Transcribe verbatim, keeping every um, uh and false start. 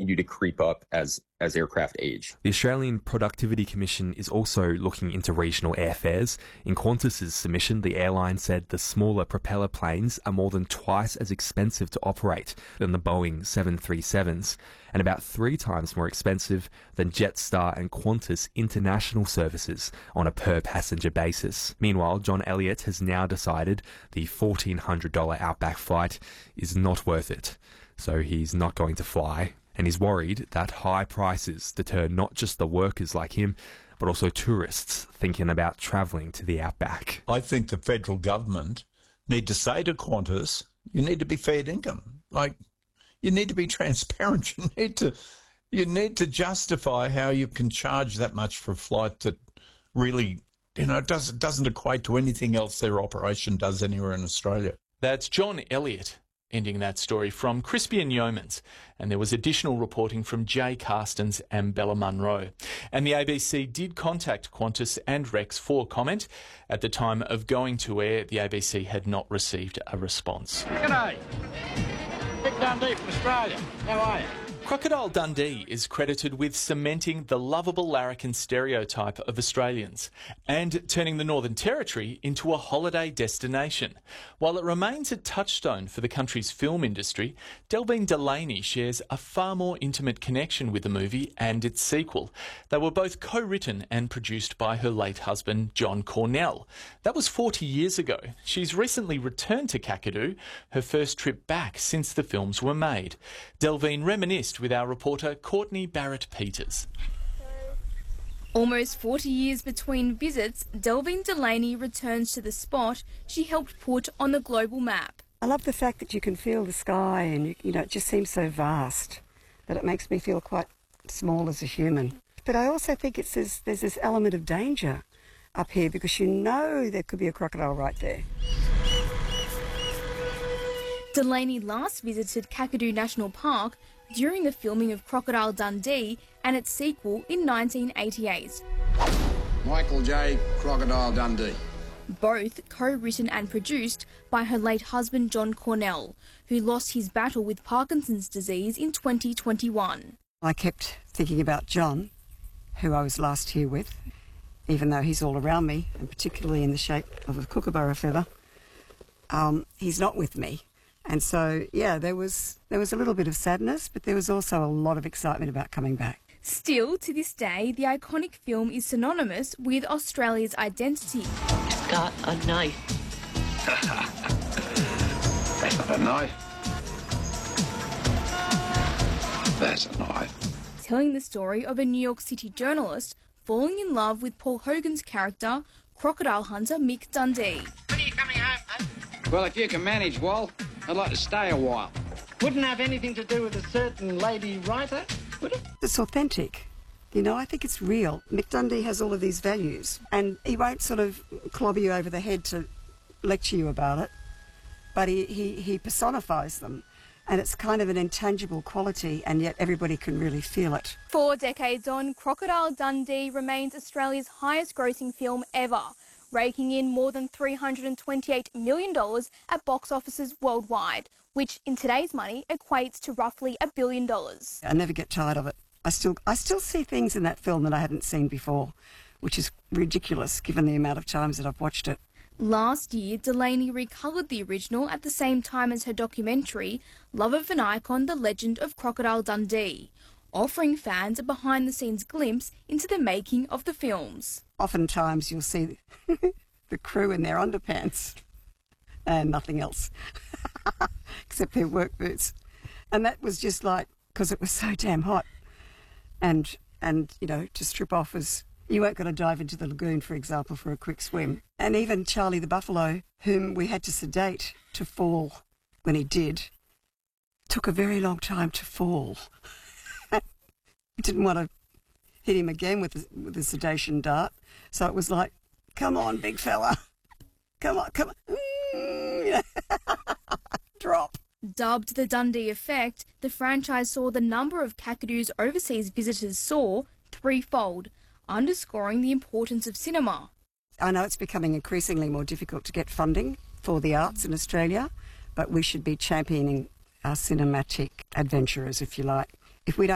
continue to creep up as, as aircraft age. The Australian Productivity Commission is also looking into regional airfares. In Qantas's submission, the airline said the smaller propeller planes are more than twice as expensive to operate than the Boeing seven thirty-sevens, and about three times more expensive than Jetstar and Qantas international services on a per-passenger basis. Meanwhile, John Elliott has now decided the fourteen hundred dollars outback flight is not worth it, so he's not going to fly, and he's worried that high prices deter not just the workers like him, but also tourists thinking about travelling to the outback. I think the federal government need to say to Qantas, you need to be fair income. Like, you need to be transparent. You need to, you need to justify how you can charge that much for a flight that really, you know, doesn't doesn't equate to anything else their operation does anywhere in Australia. That's John Elliott ending that story from Crispian Yeomans, and there was additional reporting from Jay Carstens and Bella Munro. And the A B C did contact Qantas and Rex for comment. At the time of going to air, the A B C had not received a response. G'day. Vic Dundee from Australia. How are you? Crocodile Dundee is credited with cementing the lovable larrikin stereotype of Australians and turning the Northern Territory into a holiday destination. While it remains a touchstone for the country's film industry, Delvine Delaney shares a far more intimate connection with the movie and its sequel. They were both co-written and produced by her late husband, John Cornell. That was forty years ago. She's recently returned to Kakadu, her first trip back since the films were made. Delvine reminisced with our reporter Courtney Barrett-Peters. Almost forty years between visits, Delvine Delaney returns to the spot she helped put on the global map. I love the fact that you can feel the sky and, you, you know, it just seems so vast that it makes me feel quite small as a human. But I also think it's this, there's this element of danger up here because you know there could be a crocodile right there. Delaney last visited Kakadu National Park during the filming of Crocodile Dundee and its sequel in nineteen eighty-eight. Michael J. Crocodile Dundee. Both co-written and produced by her late husband John Cornell, who lost his battle with Parkinson's disease in twenty twenty-one. I kept thinking about John, who I was last here with, even though he's all around me, and particularly in the shape of a kookaburra feather. Um, he's not with me. And so, yeah, there was there was a little bit of sadness, but there was also a lot of excitement about coming back. Still, to this day, the iconic film is synonymous with Australia's identity. It's got a knife. That's not a knife. That's a knife. Telling the story of a New York City journalist falling in love with Paul Hogan's character, crocodile hunter Mick Dundee. When are you coming home, Mum? Well, if you can manage, Wal, I'd like to stay a while. Wouldn't have anything to do with a certain lady writer, would it? It's authentic. You know, I think it's real. Mick Dundee has all of these values, and he won't sort of clobber you over the head to lecture you about it, but he, he, he personifies them, and it's kind of an intangible quality, and yet everybody can really feel it. Four decades on, Crocodile Dundee remains Australia's highest-grossing film ever, raking in more than three hundred twenty-eight million dollars at box offices worldwide, which in today's money equates to roughly a billion dollars. I never get tired of it. I still, I still see things in that film that I hadn't seen before, which is ridiculous given the amount of times that I've watched it. Last year, Delaney recoloured the original at the same time as her documentary, Love of an Icon, The Legend of Crocodile Dundee, offering fans a behind-the-scenes glimpse into the making of the films. Oftentimes you'll see the crew in their underpants and nothing else, except their work boots. And that was just like, because it was so damn hot. And, and you know, to strip off was, you weren't going to dive into the lagoon, for example, for a quick swim. And even Charlie the buffalo, whom we had to sedate to fall when he did, took a very long time to fall. Didn't want to hit him again with the, with the sedation dart. So it was like, come on, big fella. Come on, come on. Mm, drop. Dubbed the Dundee Effect, the franchise saw the number of Kakadu's overseas visitors soar threefold, underscoring the importance of cinema. I know it's becoming increasingly more difficult to get funding for the arts in Australia, but we should be championing our cinematic adventurers, if you like. If we don't